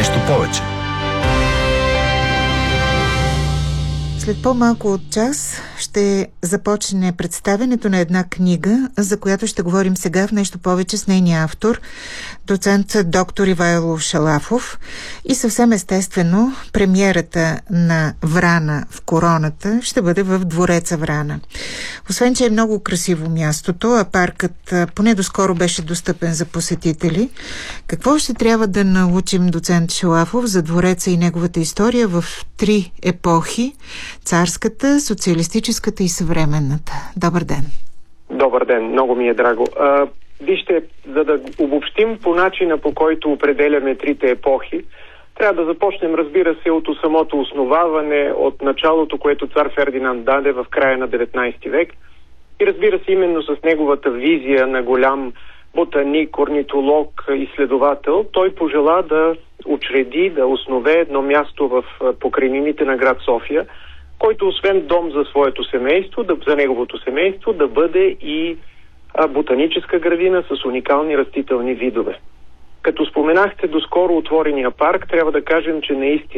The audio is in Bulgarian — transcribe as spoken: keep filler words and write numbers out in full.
нещо повече. След по-малко от час ще започне представянето на една книга, за която ще говорим сега в нещо повече с нейния автор, доцент доктор Ивайло Шалафов. И съвсем естествено, премиерата на Врана в короната ще бъде в двореца Врана. Освен, че е много красиво мястото, а паркът поне доскоро беше достъпен за посетители, какво ще трябва да научим доцент Шалафов за двореца и неговата история в три епохи: царската, социалистическата и съвременната? Добър ден! Добър ден, много ми е драго. А, вижте, за да обобщим по начина, по който определяме трите епохи, трябва да започнем, разбира се, от самото основаване, от началото, което цар Фердинанд даде в края на деветнайсети век. И разбира се, именно с неговата визия на голям ботаник, орнитолог, изследовател, той пожела да учреди, да основе едно място в покрайнините на град София, който освен дом за своето семейство, да, за неговото семейство, да бъде и а, ботаническа градина с уникални растителни видове. Като споменахте доскоро отворения парк, трябва да кажем, че наистина